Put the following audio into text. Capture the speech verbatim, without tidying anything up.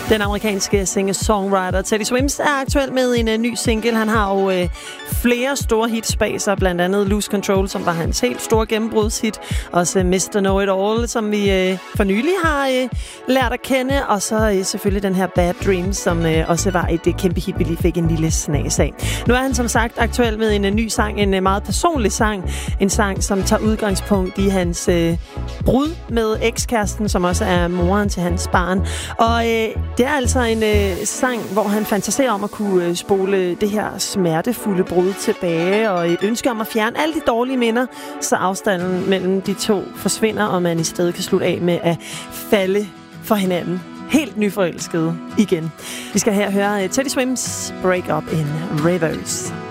Den amerikanske singer-songwriter Teddy Swims er aktuel med en uh, ny single. Han har jo uh, flere store hits bag sig, blandt andet Lose Control, som var hans helt store gennembrudshit. Også uh, mister Know It All, som vi uh, for nylig har uh, lært at kende. Og så uh, selvfølgelig den her Bad Dreams, som uh, også var et uh, kæmpe hit, vi lige fik en lille snas af. Nu er han som sagt aktuel med en uh, ny sang, en uh, meget personlig sang. En sang, som tager udgangspunkt i hans uh, brud med ekskæresten, som også er moren til hans barn. Og uh, det er altså en øh, sang, hvor han fantaserer om at kunne øh, spole det her smertefulde brud tilbage, og et ønske om at fjerne alle de dårlige minder, så afstanden mellem de to forsvinder, og man i stedet kan slutte af med at falde for hinanden. Helt nyforelskede igen. Vi skal her høre uh, Teddy Swims Break Up in Reverse.